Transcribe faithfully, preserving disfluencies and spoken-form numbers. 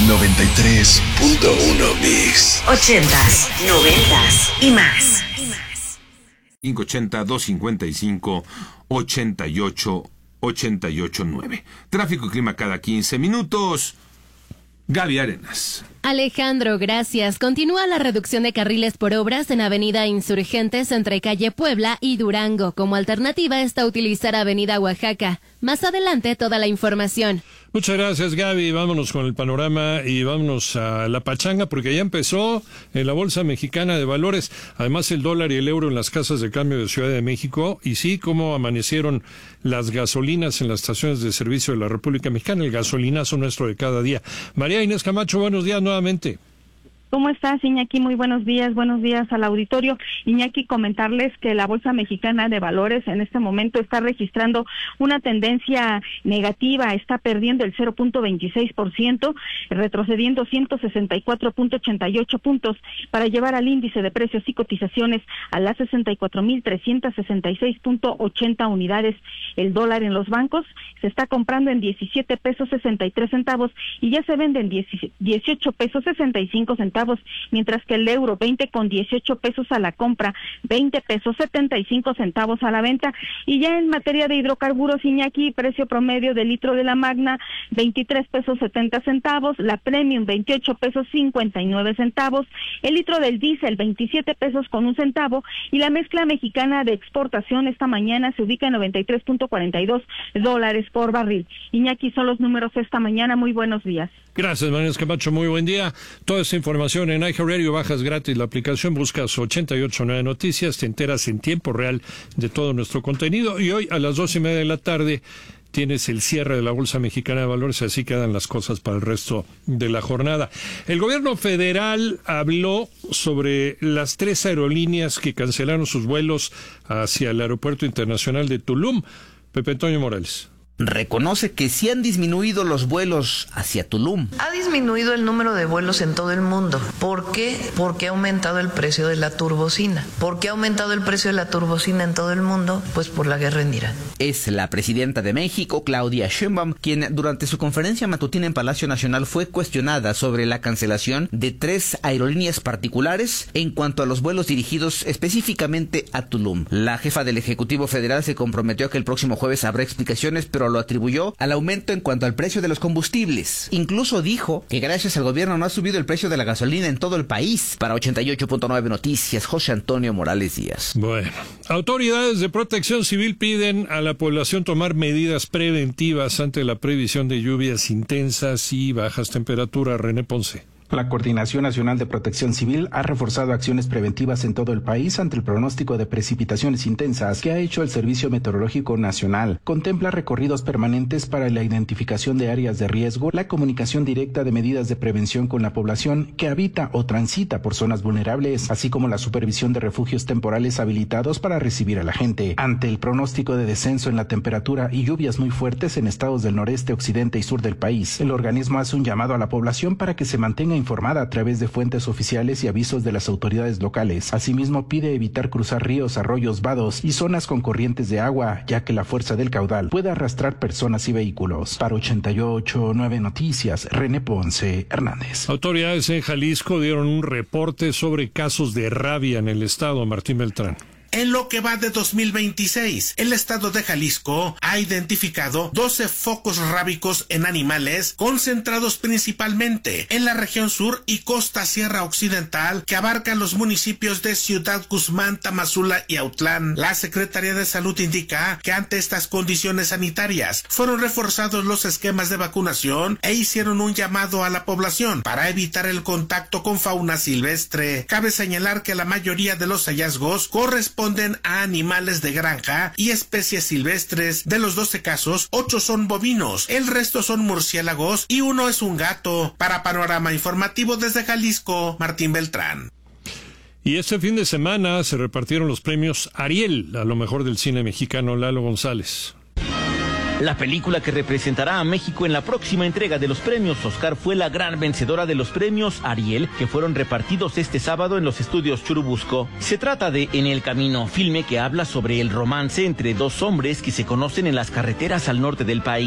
noventa y tres punto uno Mix. Ochentas, noventas y más. cinco ochenta, dos cincuenta y cinco, ochenta y ocho, ochenta y ocho nueve. Tráfico y clima cada quince minutos. Gaby Arenas. Alejandro, gracias. Continúa la reducción de carriles por obras en Avenida Insurgentes entre Calle Puebla y Durango. Como alternativa está utilizar Avenida Oaxaca. Más adelante toda la información. Muchas gracias, Gaby. Vámonos con el panorama y vámonos a la pachanga porque ya empezó en la Bolsa Mexicana de Valores. Además, el dólar y el euro en las casas de cambio de Ciudad de México. Y sí, cómo amanecieron las gasolinas en las estaciones de servicio de la República Mexicana. El gasolinazo nuestro de cada día. María Inés Camacho, buenos días nuevamente. ¿Cómo estás, Iñaki? Muy buenos días, buenos días al auditorio. Iñaki, comentarles que la Bolsa Mexicana de Valores en este momento está registrando una tendencia negativa, está perdiendo el cero punto veintiséis por ciento, retrocediendo ciento sesenta y cuatro punto ochenta y ocho puntos para llevar al índice de precios y cotizaciones a las sesenta y cuatro mil trescientos sesenta y seis punto ochenta unidades. El dólar en los bancos se está comprando en diecisiete pesos sesenta y tres centavos y ya se vende en dieciocho pesos sesenta y cinco centavos. Mientras que el euro veinte con dieciocho pesos a la compra, veinte pesos setenta y cinco centavos a la venta. Y ya en materia de hidrocarburos, Iñaki, precio promedio del litro de la Magna veintitrés pesos setenta centavos, la Premium veintiocho pesos cincuenta y nueve centavos, el litro del diésel veintisiete pesos con un centavo y la mezcla mexicana de exportación esta mañana se ubica en noventa y tres punto cuarenta y dos dólares por barril. Iñaki, son los números esta mañana. Muy buenos días. Gracias, María Camacho, muy buen día. Toda esta información en iHeartRadio, bajas gratis la aplicación, buscas ochenta y ocho nueve Noticias, te enteras en tiempo real de todo nuestro contenido y hoy a las dos y media de la tarde tienes el cierre de la Bolsa Mexicana de Valores, así quedan las cosas para el resto de la jornada. El gobierno federal habló sobre las tres aerolíneas que cancelaron sus vuelos hacia el Aeropuerto Internacional de Tulum. Pepe Antonio Morales. Reconoce que sí han disminuido los vuelos hacia Tulum. Ha disminuido el número de vuelos en todo el mundo. ¿Por qué? Porque ha aumentado el precio de la turbocina. ¿Por qué ha aumentado el precio de la turbocina en todo el mundo? Pues por la guerra en Irán. Es la presidenta de México, Claudia Sheinbaum, quien durante su conferencia matutina en Palacio Nacional fue cuestionada sobre la cancelación de tres aerolíneas particulares en cuanto a los vuelos dirigidos específicamente a Tulum. La jefa del Ejecutivo Federal se comprometió a que el próximo jueves habrá explicaciones, pero lo atribuyó al aumento en cuanto al precio de los combustibles. Incluso dijo que gracias al gobierno no ha subido el precio de la gasolina en todo el país. Para ochenta y ocho punto nueve Noticias, José Antonio Morales Díaz. Bueno, autoridades de protección civil piden a la población tomar medidas preventivas ante la previsión de lluvias intensas y bajas temperaturas. René Ponce. La Coordinación Nacional de Protección Civil ha reforzado acciones preventivas en todo el país ante el pronóstico de precipitaciones intensas que ha hecho el Servicio Meteorológico Nacional. Contempla recorridos permanentes para la identificación de áreas de riesgo, la comunicación directa de medidas de prevención con la población que habita o transita por zonas vulnerables, así como la supervisión de refugios temporales habilitados para recibir a la gente. Ante el pronóstico de descenso en la temperatura y lluvias muy fuertes en estados del noreste, occidente y sur del país, el organismo hace un llamado a la población para que se mantenga informada a través de fuentes oficiales y avisos de las autoridades locales. Asimismo, pide evitar cruzar ríos, arroyos, vados y zonas con corrientes de agua, ya que la fuerza del caudal puede arrastrar personas y vehículos. Para ochenta y ocho punto nueve Noticias, René Ponce Hernández. Autoridades en Jalisco dieron un reporte sobre casos de rabia en el estado. Martín Beltrán. En lo que va de dos mil veintiséis, el estado de Jalisco ha identificado doce focos rábicos en animales concentrados principalmente en la región sur y costa sierra occidental que abarcan los municipios de Ciudad Guzmán, Tamazula y Autlán. La Secretaría de Salud indica que ante estas condiciones sanitarias fueron reforzados los esquemas de vacunación e hicieron un llamado a la población para evitar el contacto con fauna silvestre. Cabe señalar que la mayoría de los hallazgos corresponden a animales de granja y especies silvestres. De los doce casos, ocho son bovinos, el resto son murciélagos y uno es un gato. Para Panorama Informativo desde Jalisco, Martín Beltrán. Y este fin de semana se repartieron los premios Ariel, a lo mejor del cine mexicano. Lalo González. La película que representará a México en la próxima entrega de los premios Oscar fue la gran vencedora de los premios Ariel, que fueron repartidos este sábado en los estudios Churubusco. Se trata de En el Camino, filme que habla sobre el romance entre dos hombres que se conocen en las carreteras al norte del país.